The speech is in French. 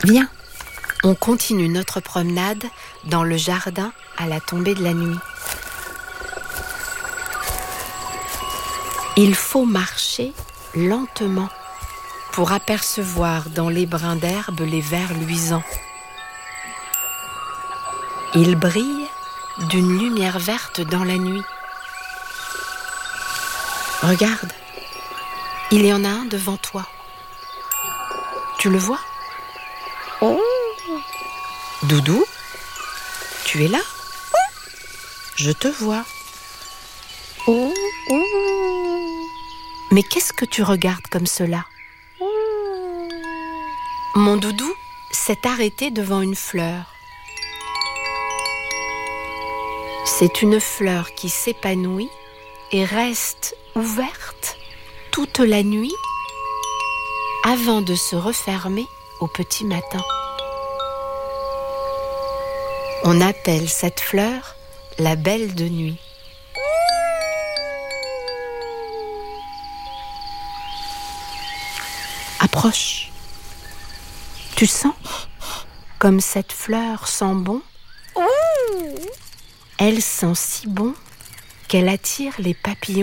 Viens, on continue notre promenade dans le jardin à la tombée de la nuit. Il faut marcher lentement pour apercevoir dans les brins d'herbe les vers luisants. Ils brillent d'une lumière verte dans la nuit. Regarde, il y en a un devant toi. Tu le vois ? Doudou, tu es là ? Je te vois. Mais qu'est-ce que tu regardes comme cela ? Mon doudou s'est arrêté devant une fleur. C'est une fleur qui s'épanouit et reste ouverte toute la nuit avant de se refermer au petit matin. On appelle cette fleur la belle de nuit. Approche. Tu sens comme cette fleur sent bon ? Elle sent si bon qu'elle attire les papillons